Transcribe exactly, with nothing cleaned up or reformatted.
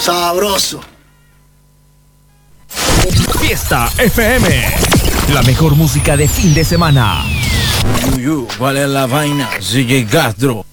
Sabroso. Fiesta F M, la mejor música de fin de semana. Yuyu, ¿cuál es la vaina? D J Castro.